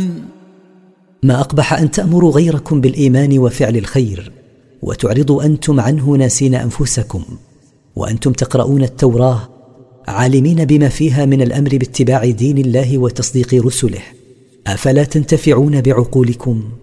تعلمون. ما أقبح أن تأمروا غيركم بالإيمان وفعل الخير وتعرضوا أنتم عنه ناسين أنفسكم، وأنتم تقرؤون التوراة عالمين بما فيها من الأمر باتباع دين الله وتصديق رسله، أفلا تنتفعون بعقولكم؟